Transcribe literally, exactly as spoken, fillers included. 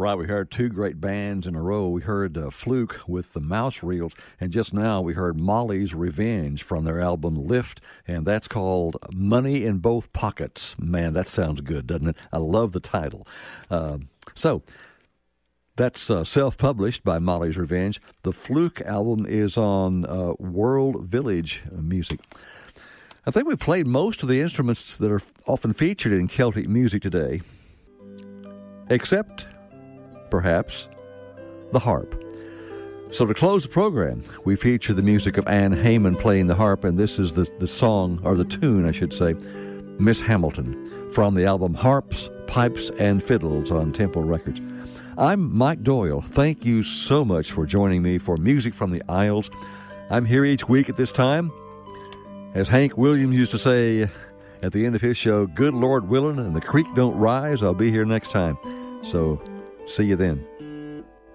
right, we heard two great bands in a row. We heard uh, Fluke with the Mouse Reels, and just now we heard Molly's Revenge from their album Lift, and that's called Money in Both Pockets. Man, that sounds good, doesn't it? I love the title. Uh, so, that's uh, self-published by Molly's Revenge. The Fluke album is on uh, World Village Music. I think we played most of the instruments that are often featured in Celtic music today, except, perhaps, the harp. So to close the program, we feature the music of Anne Heyman playing the harp, and this is the, the song, or the tune, I should say, Miss Hamilton, from the album Harps, Pipes, and Fiddles on Temple Records. I'm Mike Doyle. Thank you so much for joining me for Music from the Isles. I'm here each week at this time. As Hank Williams used to say at the end of his show, good Lord willing and the creek don't rise, I'll be here next time. So, see you then.